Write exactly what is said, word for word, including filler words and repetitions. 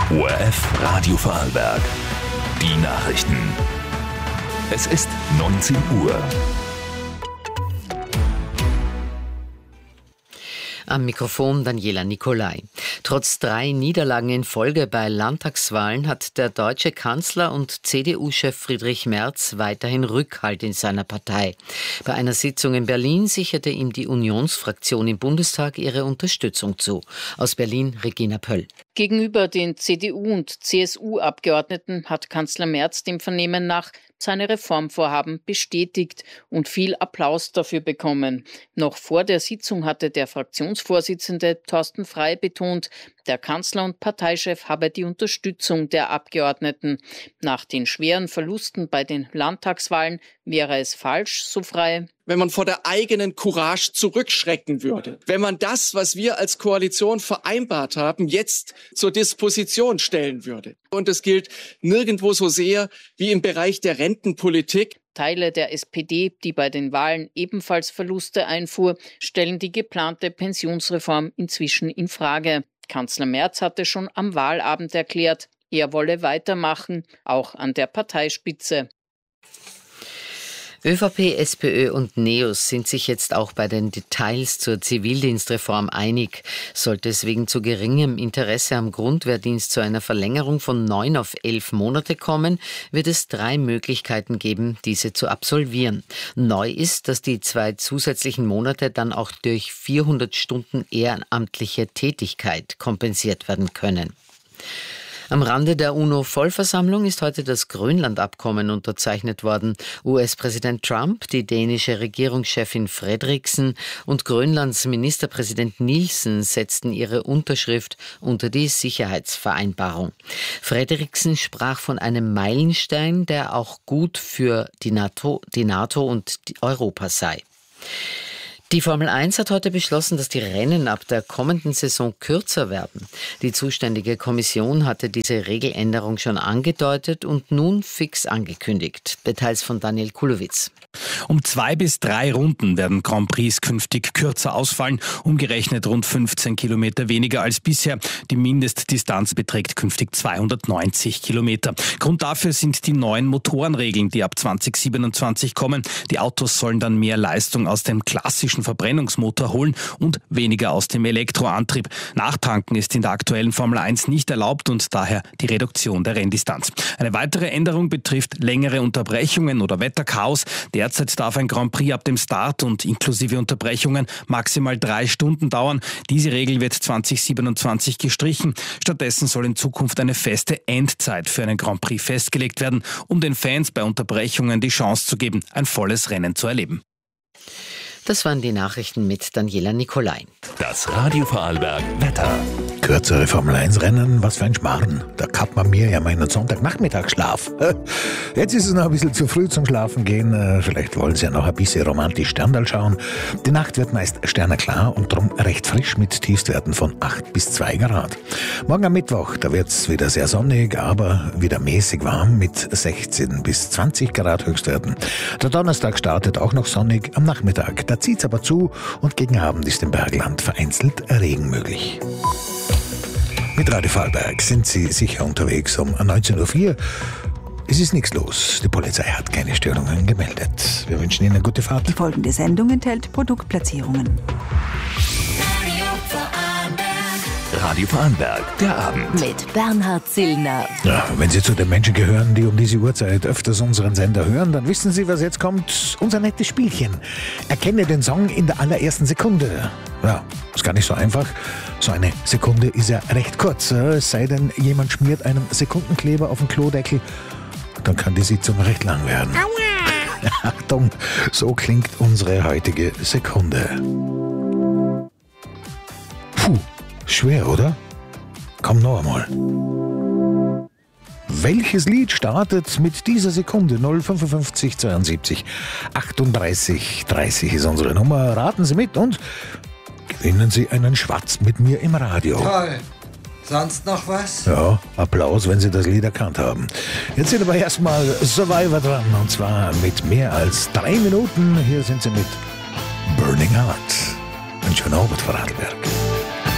O R F Radio Vorarlberg. Die Nachrichten. Es ist neunzehn Uhr. Am Mikrofon Daniela Nicolai. Trotz drei Niederlagen in Folge bei Landtagswahlen hat der deutsche Kanzler und C D U-Chef Friedrich Merz weiterhin Rückhalt in seiner Partei. Bei einer Sitzung in Berlin sicherte ihm die Unionsfraktion im Bundestag ihre Unterstützung zu. Aus Berlin Regina Pöll. Gegenüber den C D U- und C S U-Abgeordneten hat Kanzler Merz dem Vernehmen nach seine Reformvorhaben bestätigt und viel Applaus dafür bekommen. Noch vor der Sitzung hatte der Fraktionsvorsitzende Thorsten Frey betont, der Kanzler und Parteichef habe die Unterstützung der Abgeordneten. Nach den schweren Verlusten bei den Landtagswahlen wäre es falsch, so Frey, wenn man vor der eigenen Courage zurückschrecken würde. Wenn man das, was wir als Koalition vereinbart haben, jetzt zur Disposition stellen würde. Und es gilt nirgendwo so sehr wie im Bereich der Rentenpolitik. Teile der S P D, die bei den Wahlen ebenfalls Verluste einfuhr, stellen die geplante Pensionsreform inzwischen in Frage. Kanzler Merz hatte schon am Wahlabend erklärt, er wolle weitermachen, auch an der Parteispitze. ÖVP, SPÖ und NEOS sind sich jetzt auch bei den Details zur Zivildienstreform einig. Sollte es wegen zu geringem Interesse am Grundwehrdienst zu einer Verlängerung von neun auf elf Monate kommen, wird es drei Möglichkeiten geben, diese zu absolvieren. Neu ist, dass die zwei zusätzlichen Monate dann auch durch vierhundert Stunden ehrenamtliche Tätigkeit kompensiert werden können. Am Rande der UNO-Vollversammlung ist heute das Grönland-Abkommen unterzeichnet worden. U S-Präsident Trump, die dänische Regierungschefin Frederiksen und Grönlands Ministerpräsident Nielsen setzten ihre Unterschrift unter die Sicherheitsvereinbarung. Frederiksen sprach von einem Meilenstein, der auch gut für die NATO, die NATO und Europa sei. Die Formel eins hat heute beschlossen, dass die Rennen ab der kommenden Saison kürzer werden. Die zuständige Kommission hatte diese Regeländerung schon angedeutet und nun fix angekündigt. Details von Daniel Kulowitz. Um zwei bis drei Runden werden Grand Prix künftig kürzer ausfallen, umgerechnet rund fünfzehn Kilometer weniger als bisher. Die Mindestdistanz beträgt künftig zweihundertneunzig Kilometer. Grund dafür sind die neuen Motorenregeln, die ab zwanzig siebenundzwanzig kommen. Die Autos sollen dann mehr Leistung aus dem klassischen Verbrennungsmotor holen und weniger aus dem Elektroantrieb. Nachtanken ist in der aktuellen Formel eins nicht erlaubt und daher die Reduktion der Renndistanz. Eine weitere Änderung betrifft längere Unterbrechungen oder Wetterchaos. Derzeit darf ein Grand Prix ab dem Start und inklusive Unterbrechungen maximal drei Stunden dauern. Diese Regel wird zwanzig siebenundzwanzig gestrichen. Stattdessen soll in Zukunft eine feste Endzeit für einen Grand Prix festgelegt werden, um den Fans bei Unterbrechungen die Chance zu geben, ein volles Rennen zu erleben. Das waren die Nachrichten mit Daniela Nicolai. Das Radio Vorarlberg Wetter. Kürzere Formel eins Rennen, was für ein Schmarrn. Da kappt man mir ja meinen Sonntagnachmittagsschlaf. Jetzt ist es noch ein bisschen zu früh zum Schlafen gehen. Vielleicht wollen Sie ja noch ein bisschen romantisch Sterndal schauen. Die Nacht wird meist sterneklar und drum recht frisch mit Tiefstwerten von acht bis zwei Grad. Morgen am Mittwoch, da wird es wieder sehr sonnig, aber wieder mäßig warm mit sechzehn bis zwanzig Grad Höchstwerten. Der Donnerstag startet auch noch sonnig am Nachmittag. Da zieht es aber zu und gegen Abend ist im Bergland vereinzelt Regen möglich. Mit Radio Vorarlberg sind Sie sicher unterwegs um neunzehn Uhr vier. Es ist nichts los. Die Polizei hat keine Störungen gemeldet. Wir wünschen Ihnen eine gute Fahrt. Die folgende Sendung enthält Produktplatzierungen. Radio Vorarlberg, der Abend. Mit Bernhard Zillner. Ja, wenn Sie zu den Menschen gehören, die um diese Uhrzeit öfters unseren Sender hören, dann wissen Sie, was jetzt kommt. Unser nettes Spielchen. Erkenne den Song in der allerersten Sekunde. Ja, ist gar nicht so einfach. So eine Sekunde ist ja recht kurz. Es sei denn, jemand schmiert einen Sekundenkleber auf den Klodeckel. Dann kann die Sitzung recht lang werden. Aua. Achtung, so klingt unsere heutige Sekunde. Puh. Schwer, oder? Komm noch einmal. Welches Lied startet mit dieser Sekunde? null fünfundfünfzig zweiundsiebzig achtunddreißig dreißig ist unsere Nummer. Raten Sie mit und gewinnen Sie einen Schwatz mit mir im Radio. Toll. Sonst noch was? Ja, Applaus, wenn Sie das Lied erkannt haben. Jetzt sind aber erstmal Survivor dran und zwar mit mehr als drei Minuten. Hier sind Sie mit Burning Heart. Ein schöner Abend, Vorarlberg.